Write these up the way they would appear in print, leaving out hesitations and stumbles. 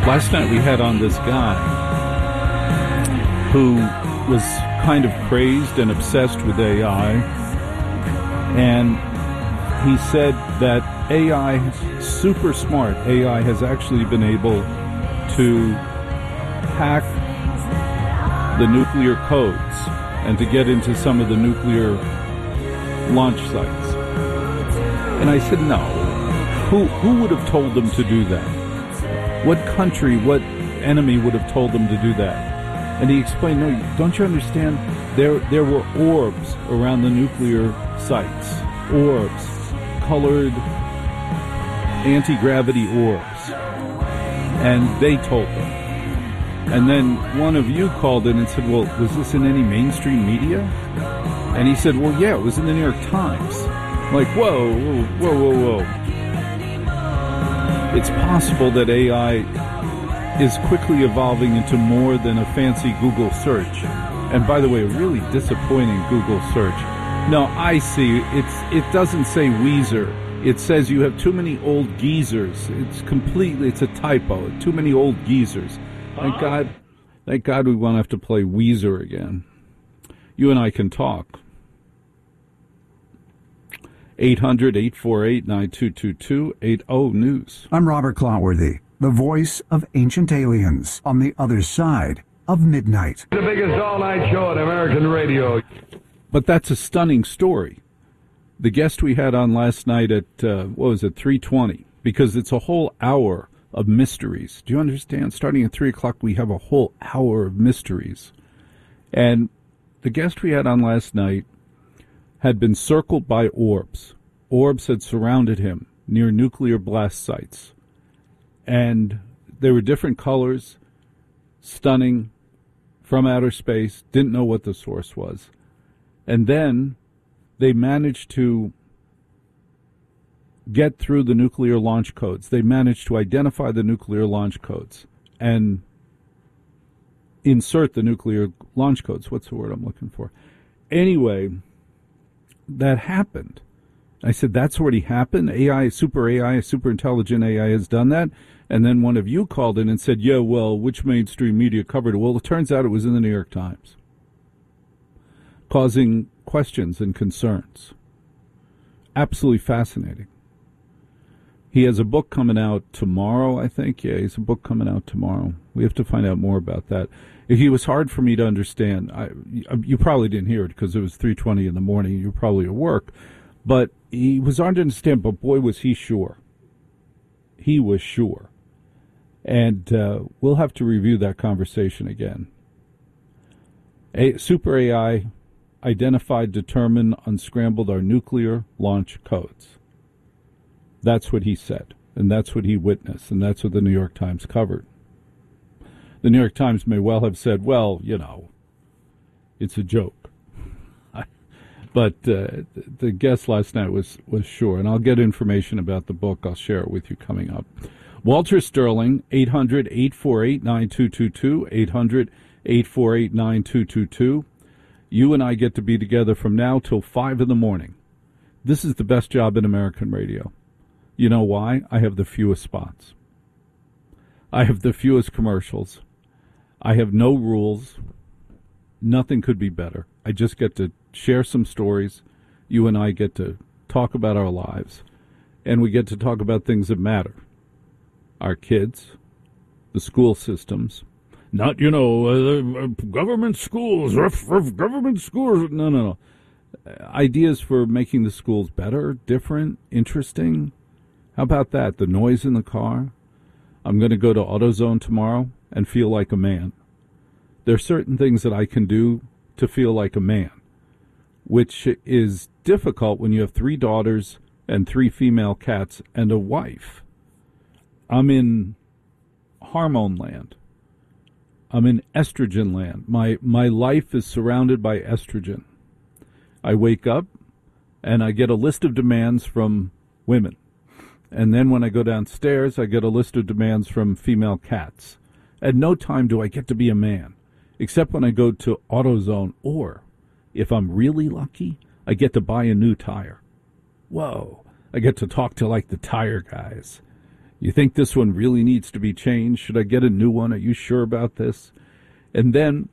Last night we had on this guy who was kind of crazed and obsessed with AI, and he said that AI, super smart AI, has actually been able to hack the nuclear codes and to get into some of the nuclear launch sites. And I said, no. Who would have told them to do that? What country, what enemy would have told them to do that? And he explained, no, don't you understand? There were orbs around the nuclear sites. Orbs. Colored anti-gravity orbs. And they told them. And then one of you called in and said, well, was this in any mainstream media? And he said, well, yeah, it was in the New York Times. I'm like, whoa. It's possible that AI is quickly evolving into more than a fancy Google search. And by the way, a really disappointing Google search. No, I see. It doesn't say Weezer. It says you have too many old geezers. It's a typo. Too many old geezers. Thank God we won't have to play Weezer again. You and I can talk. 800-848-9222, 80-NEWS. I'm Robert Clotworthy, the voice of ancient aliens on the other side of midnight. The biggest all-night show on American radio. But that's a stunning story. The guest we had on last night at, 3:20, because it's a whole hour of mysteries. Do you understand? Starting at 3 o'clock, we have a whole hour of mysteries. And the guest we had on last night had been circled by orbs. Orbs had surrounded him near nuclear blast sites. And they were different colors, stunning, from outer space, didn't know what the source was. And then they managed to get through the nuclear launch codes. They managed to identify the nuclear launch codes and insert the nuclear launch codes. What's the word I'm looking for? Anyway, that happened. I said, that's already happened? super intelligent AI has done that? And then one of you called in and said, yeah, well, which mainstream media covered it? Well, it turns out it was in the New York Times, causing questions and concerns. Absolutely fascinating. He has a book coming out tomorrow, I think. Yeah, he's a book coming out tomorrow. We have to find out more about that. He was hard for me to understand. You probably didn't hear it because it was 3:20 in the morning. You were probably at work. But he was hard to understand, but boy, was he sure. He was sure. And we'll have to review that conversation again. Super AI identified, determined, unscrambled our nuclear launch codes. That's what he said, and that's what he witnessed, and that's what the New York Times covered. The New York Times may well have said, well, it's a joke. But the guest last night was sure, and I'll get information about the book. I'll share it with you coming up. Walter Sterling, 800-848-9222, 800-848-9222. You and I get to be together from now till 5 in the morning. This is the best job in American radio. You know why? I have the fewest spots. I have the fewest commercials. I have no rules. Nothing could be better. I just get to share some stories. You and I get to talk about our lives. And we get to talk about things that matter. Our kids, the school systems. Not, government schools, government schools. No. Ideas for making the schools better, different, interesting. How about that? The noise in the car. I'm going to go to AutoZone tomorrow and feel like a man. There are certain things that I can do to feel like a man, which is difficult when you have 3 daughters and 3 female cats and a wife. I'm in hormone land. I'm in estrogen land. My life is surrounded by estrogen. I wake up and I get a list of demands from women. And then when I go downstairs, I get a list of demands from female cats. At no time do I get to be a man, except when I go to AutoZone, or if I'm really lucky, I get to buy a new tire. Whoa, I get to talk to like the tire guys. You think this one really needs to be changed? Should I get a new one? Are you sure about this? And then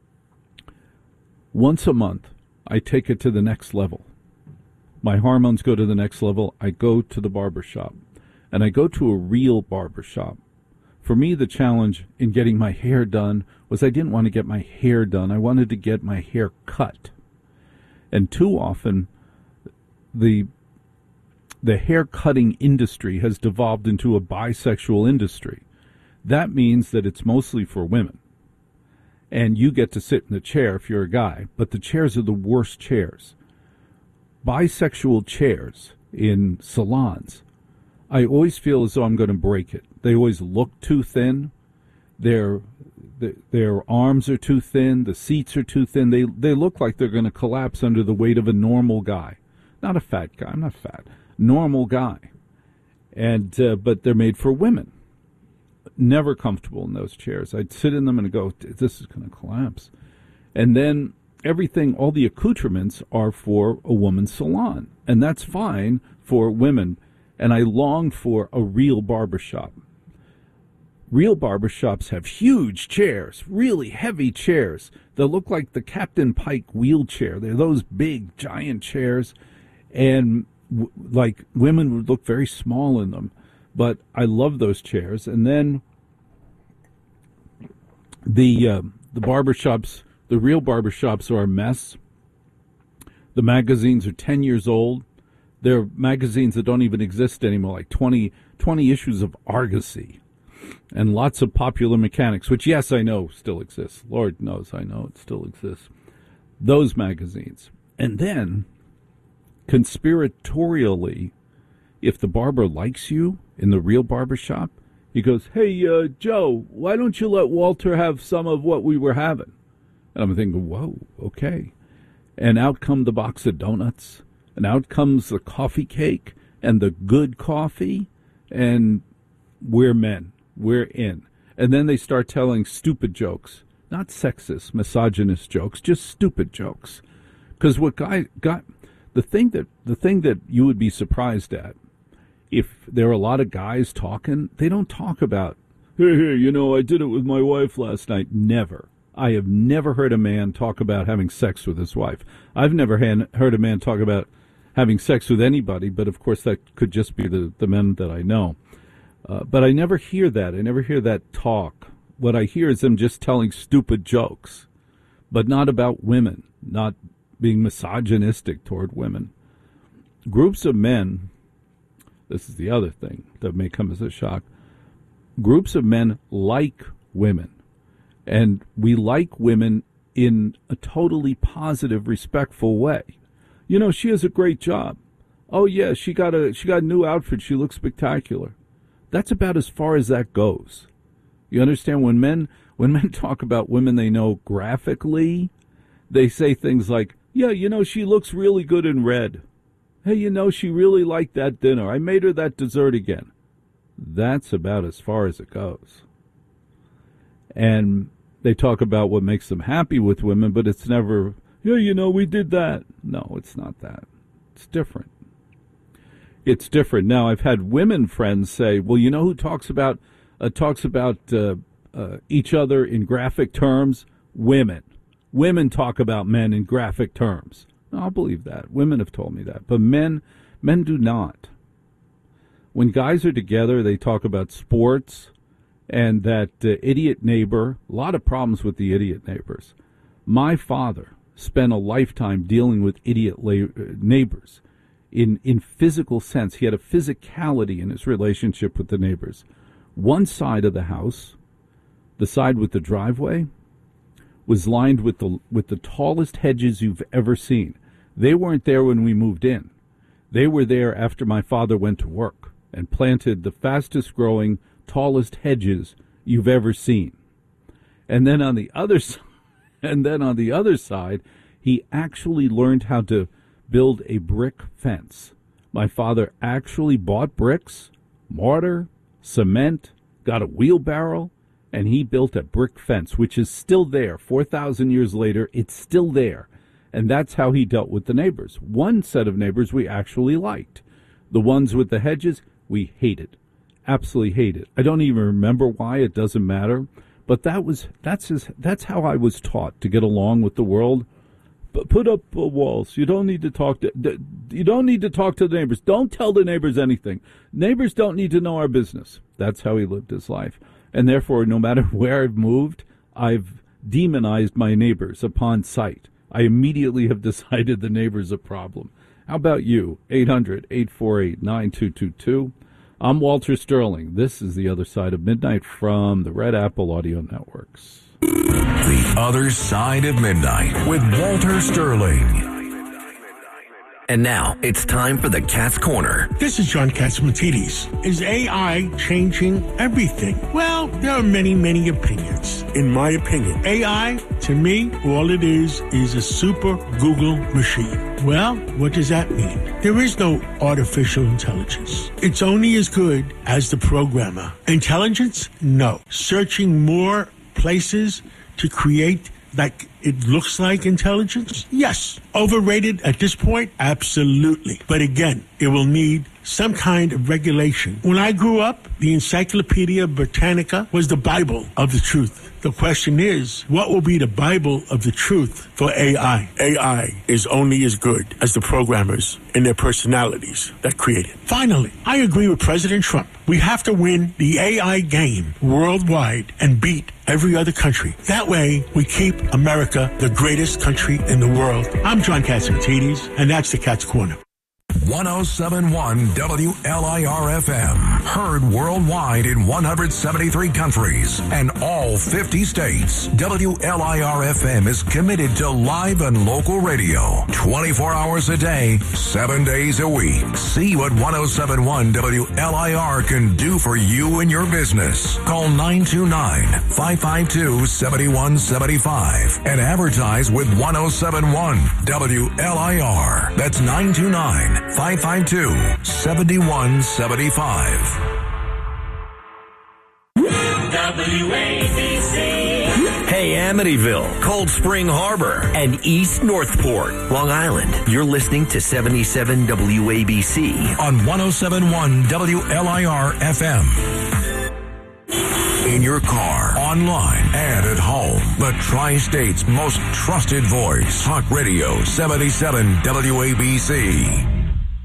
once a month, I take it to the next level. My hormones go to the next level. I go to the barber shop, and I go to a real barber shop. For me, the challenge in getting my hair done was I didn't want to get my hair done. I wanted to get my hair cut. And too often, the hair cutting industry has devolved into a bisexual industry. That means that it's mostly for women. And you get to sit in the chair if you're a guy, but the chairs are the worst chairs. Bisexual chairs in salons, I always feel as though I'm going to break it. They always look too thin. Their arms are too thin. The seats are too thin. They look like they're going to collapse under the weight of a normal guy. Not a fat guy. I'm not fat. Normal guy. And but they're made for women. Never comfortable in those chairs. I'd sit in them and go, this is going to collapse. And then everything, all the accoutrements are for a woman's salon. And that's fine for women. And I longed for a real barbershop. Real barbershops have huge chairs, really heavy chairs that look like the Captain Pike wheelchair. They're those big, giant chairs. And like women would look very small in them. But I love those chairs. And then the barbershops, the real barbershops are a mess. The magazines are 10 years old. They're magazines that don't even exist anymore, like 20 issues of Argosy and lots of Popular Mechanics, which, yes, I know still exists. Lord knows I know it still exists. Those magazines. And then, conspiratorially, if the barber likes you in the real barbershop, he goes, hey, Joe, why don't you let Walter have some of what we were having? And I'm thinking, whoa, okay. And out come the box of donuts, and out comes the coffee cake and the good coffee, and we're men. We're in. And then they start telling stupid jokes. Not sexist, misogynist jokes, just stupid jokes. Because what the thing that you would be surprised at, if there are a lot of guys talking, they don't talk about, hey, I did it with my wife last night. Never. I have never heard a man talk about having sex with his wife. I've never heard a man talk about having sex with anybody, but of course that could just be the men that I know. But I never hear that. I never hear that talk. What I hear is them just telling stupid jokes, but not about women, not being misogynistic toward women. Groups of men, this is the other thing that may come as a shock, groups of men like women. And we like women in a totally positive, respectful way. She has a great job. Oh, yeah, she got a new outfit. She looks spectacular. That's about as far as that goes. You understand? When men talk about women they know graphically, they say things like, yeah, she looks really good in red. Hey, she really liked that dinner. I made her that dessert again. That's about as far as it goes. And they talk about what makes them happy with women, but it's never, yeah, we did that. No, it's not that. It's different. It's different. Now, I've had women friends say, well, who talks about each other in graphic terms? Women. Women talk about men in graphic terms. No, I'll believe that. Women have told me that. But men do not. When guys are together, they talk about sports and that idiot neighbor. A lot of problems with the idiot neighbors. My father spent a lifetime dealing with idiot neighbors. In physical sense, he had a physicality in his relationship with the neighbors. One side of the house, the side with the driveway, was lined with the tallest hedges you've ever seen. They weren't there when we moved in. They were there after my father went to work and planted the fastest growing, tallest hedges you've ever seen. And then on the other side, he actually learned how to build a brick fence. My father actually bought bricks, mortar, cement, got a wheelbarrow, and he built a brick fence, which is still there. 4,000 years later, it's still there. And that's how he dealt with the neighbors. One set of neighbors we actually liked. The ones with the hedges, we hated. absolutely hate it. I don't even remember why. It doesn't matter. But that's how I was taught to get along with the world. But put up walls. You don't need to talk to the neighbors. Don't tell the neighbors anything. Neighbors don't need to know our business. That's how he lived his life. And therefore, no matter where I've moved, I've demonized my neighbors upon sight. I immediately have decided the neighbor's a problem. How about you? 800-848-9222. I'm Walter Sterling. This is The Other Side of Midnight from the Red Apple Audio Networks. The Other Side of Midnight with Walter Sterling. And now, it's time for the Cat's Corner. This is John Catsimatidis. Is AI changing everything? Well, there are many, many opinions. In my opinion, AI, to me, all it is a super Google machine. Well, what does that mean? There is no artificial intelligence. It's only as good as the programmer. Intelligence? No. Searching more places to create like it looks like intelligence? Yes. Overrated at this point? Absolutely. But again, it will need some kind of regulation. When I grew up, the Encyclopedia Britannica was the Bible of the truth. The question is, what will be the Bible of the truth for AI? AI is only as good as the programmers and their personalities that create it. Finally, I agree with President Trump. We have to win the AI game worldwide and beat every other country. That way, we keep America the greatest country in the world. I'm John Catsimatidis, and that's the Cat's Corner. 1071 WLIR-FM. Heard worldwide in 173 countries and all 50 states. WLIR-FM is committed to live and local radio. 24 hours a day, 7 days a week. See what 1071 WLIR can do for you and your business. Call 929-552-7175 and advertise with 1071 WLIR. That's 929-552-7175. WABC. Hey, Amityville, Cold Spring Harbor, and East Northport, Long Island. You're listening to 77 WABC on 1071 WLIR-FM. In your car, online, and at home. The Tri-State's most trusted voice. Talk Radio 77 WABC.